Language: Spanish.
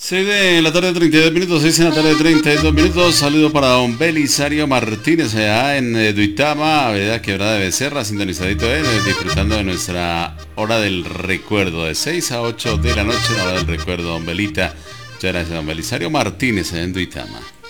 6 de la tarde, 32 minutos, 6 de la tarde, 32 minutos. Saludo para don Belisario Martínez allá en Duitama, Avenida Quebrada de Becerra, sintonizadito, disfrutando de nuestra hora del recuerdo, de 6 a 8 de la noche, la hora del recuerdo, don Belita. Muchas gracias, don Belisario Martínez allá en Duitama.